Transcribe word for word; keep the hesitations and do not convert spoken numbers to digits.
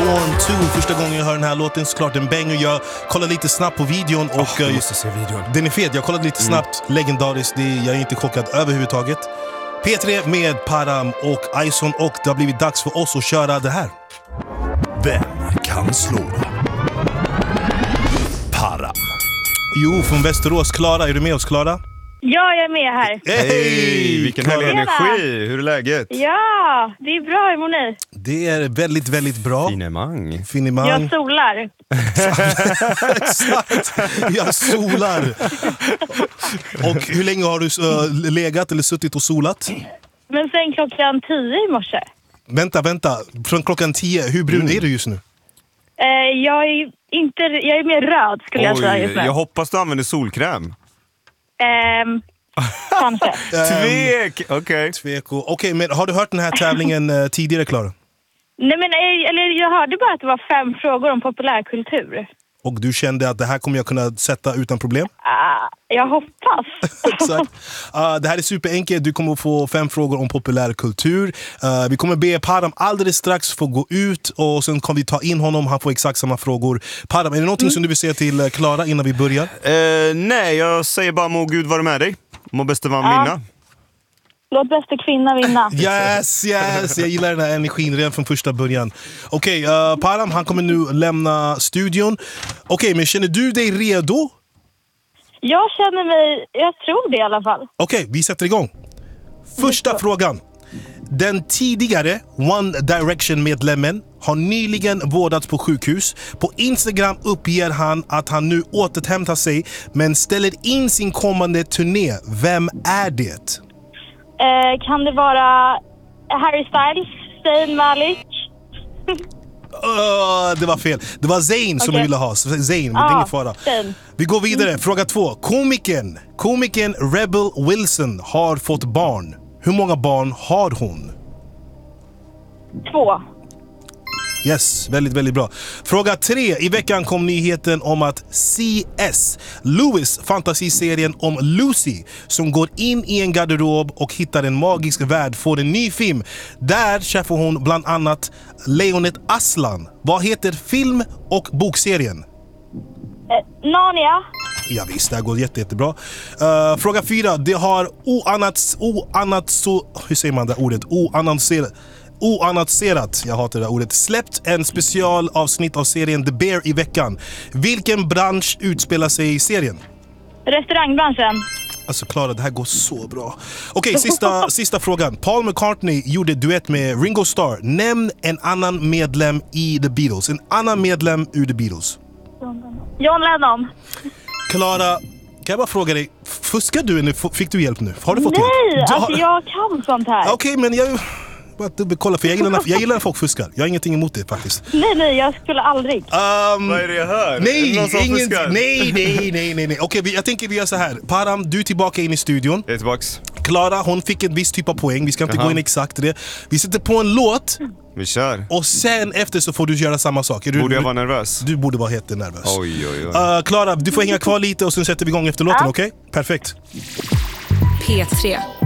Dawn två. Första gången jag hör den här låten, såklart en banger. Jag kollade lite snabbt på videon och oh, jag måste se videon. Den är fet, jag kollade lite mm. snabbt. Legendariskt, det, jag är inte chockad överhuvudtaget. P tre med Param och Ison, och det har blivit dags för oss att köra det här. Vem kan slå Param? Jo, från Västerås. Klara, är du med oss, Klara? Ja, jag är med här. Hej, hey, vilken härlig energi. Hur är läget? Ja, det är bra, hur mår ni? Det är väldigt, väldigt bra. Finemang. Finemang. Jag solar. Exakt, jag solar. Och hur länge har du uh, legat eller suttit och solat? Men sen klockan tio i morse. Vänta, vänta. Från klockan tio, hur brun mm. är du just nu? Uh, jag, är inte, jag är mer röd, skulle Oj, jag säga just nu. Jag hoppas du använder solkräm. Um, kanske. Tvek, okej. Okay. Tvek. Okej, okay, men har du hört den här tävlingen uh, tidigare, Klara? Nej, men eller jag hörde bara att det var fem frågor om populärkultur. Och du kände att det här kommer jag kunna sätta utan problem? Uh, jag hoppas. Exakt. Uh, det här är superenkelt. Du kommer att få fem frågor om populärkultur. Uh, vi kommer be Param alldeles strax få gå ut och sen kan vi ta in honom. Han får exakt samma frågor. Param, är det någonting mm. som du vill säga till Klara innan vi börjar? Uh, nej, jag säger bara må Gud vara med dig. Må bästa man uh. vinna. Låt bästa kvinna vinna. Yes, yes. Jag gillar den här energin redan från första början. Okej, okay, uh, Param, han kommer nu lämna studion. Okej, okay, men känner du dig redo? Jag känner mig, jag tror det i alla fall. Okej, okay, vi sätter igång. Första frågan. Den tidigare One Direction-medlemmen har nyligen vårdats på sjukhus. På Instagram uppger han att han nu återhämtar sig men ställer in sin kommande turné. Vem är det? Eh, kan det vara Harry Styles, Zayn Malik? uh, det var fel. Det var Zayn som okay. jag ville ha. Zayn, men ah, det är ingen fara. Zayn. Vi går vidare. Mm. Fråga två. Komikern, komikern Rebel Wilson har fått barn. Hur många barn har hon? Två. Yes, väldigt, väldigt bra. Fråga tre. I veckan kom nyheten om att C S, Lewis fantasiserien om Lucy, som går in i en garderob och hittar en magisk värld, får en ny film. Där träffar hon bland annat lejonet Aslan. Vad heter film- och bokserien? Eh, Narnia. Ja visst, det här går jätte, jättebra. Uh, fråga fyra. Det har oannats, oannats, så, hur säger man det ordet? Oannonserat. Oannonserat, jag hatar det där ordet, släppt en specialavsnitt av serien The Bear i veckan. Vilken bransch utspelar sig i serien? Restaurangbranschen. Alltså Klara, det här går så bra. Okej, okay, sista, sista frågan. Paul McCartney gjorde duett med Ringo Starr. Nämn en annan medlem i The Beatles. En annan medlem ur The Beatles. John Lennon. Klara, kan jag bara fråga dig, fuskar du eller fick du hjälp nu? Har du fått Nej, hjälp? alltså jag kan sånt här. Okej, okay, men jag... Bara dubbelkolla, för jag gillar, när, jag gillar när folk fuskar. Jag har ingenting emot det faktiskt. Nej, nej, jag skulle aldrig. Um, Vad är det jag hör? Nej, är ingen, nej, nej, nej, nej, nej. Okej, okay, jag tänker vi gör så här. Param, du är tillbaka in i studion. Jag är tillbaks. Klara, hon fick en viss typ av poäng. Vi ska inte Aha. gå in exakt i det. Vi sätter på en låt. Vi kör. Och sen efter så får du göra samma sak. Du, borde jag vara nervös? Du borde vara helt nervös. Oj, oj, oj. Uh, Klara, du får hänga kvar lite och sen sätter vi igång efter låten, ja. Okej? Okay? Perfekt. P tre.